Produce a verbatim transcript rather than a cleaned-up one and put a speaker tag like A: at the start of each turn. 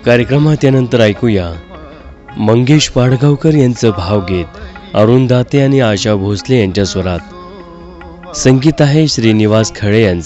A: कार्यक्रमात यानंतर ऐकूया मंगेश पाडगावकर यांचं भावगीत अरुण दाते आणि आशा भोसले यांच्या स्वरात. संगीत आहे श्रीनिवास खळे यांचं.